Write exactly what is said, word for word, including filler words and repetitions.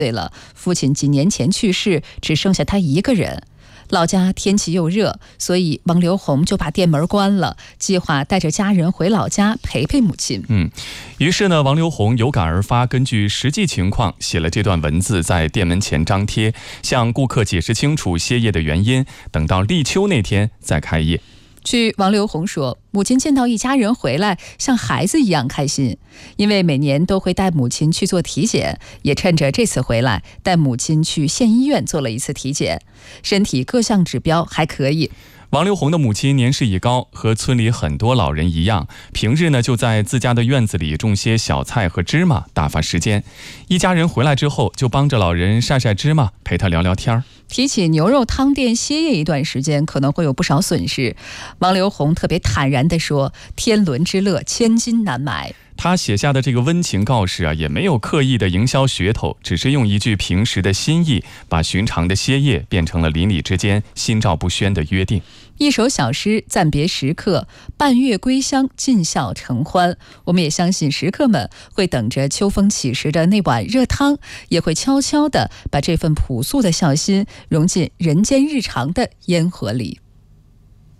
对了，父亲几年前去世，只剩下他一个人。老家天气又热，所以王刘红就把店门关了，计划带着家人回老家陪陪母亲。 嗯，于是呢，王刘红有感而发，根据实际情况写了这段文字，在店门前张贴，向顾客解释清楚歇业的原因，等到立秋那天再开业。 据王刘红说，母亲见到一家人回来，像孩子一样开心，因为每年都会带母亲去做体检，也趁着这次回来，带母亲去县医院做了一次体检，身体各项指标还可以。 王刘红的母亲年事已高，和村里很多老人一样，平日呢就在自家的院子里种些小菜和芝麻，打发时间。一家人回来之后，就帮着老人晒晒芝麻，陪他聊聊天。 提起牛肉汤店歇业一段时间，可能会有不少损失。王刘红特别坦然地说：“天伦之乐，千金难买。” 他写下的这个温情告示啊，也没有刻意的营销噱头，只是用一句平时的心意，把寻常的歇业变成了邻里之间心照不宣的约定。 一首小诗暂别时刻，半月归乡，尽孝成欢。我们也相信食客们会等着秋风起时的那碗热汤，也会悄悄地把这份朴素的孝心融进人间日常的烟火里。